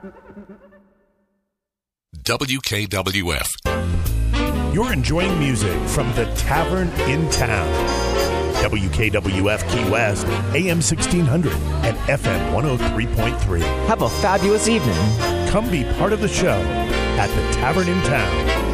WKWF. You're enjoying music from the Tavern in Town. WKWF Key West, AM 1600 and FM 103.3. Have a fabulous evening. Come be part of the show at the Tavern in Town.